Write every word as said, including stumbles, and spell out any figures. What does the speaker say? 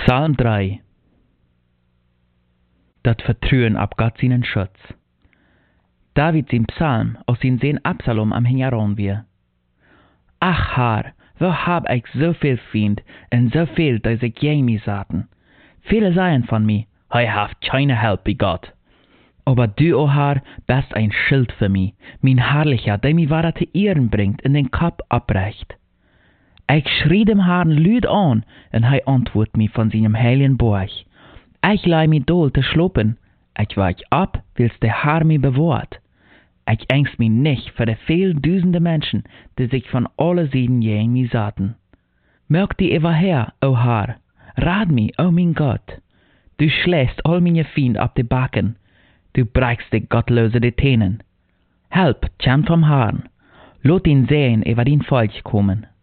Psalm drei. Dat Vertrauen ab Gott seinen Schutz. David sein Psalm aus sin Sehn Absalom am Hinjaron wir. Ach Herr, wo hab ich so viel Fiend und so viel, die sich gegen mich saten. Viele sagen von mir, hei haft keine Help bei Gott. Aber du, o Herr, bist ein Schild für mich, mein Herrlicher, der mich wahre zu Ehren bringt und den Kopf abrecht. Ich schrie dem Herrn lüd an, und er antwortet mir von seinem heiligen Burg. Ich leih mich dol zu schlupen, ich weich ab, wills der Herr mich bewahrt. Ich ängst mich nicht für die vielen Dusende Menschen, die sich von alle Seiten gegen mich saten. Mög die ever her, o Herr, rat mich, o mein Gott. Du schlägst all meine Fiend ab die Backen, du brechst die Gottlose die Tänen. Help, Chan vom Herrn, lot ihn sehen, ever den Volk kommen.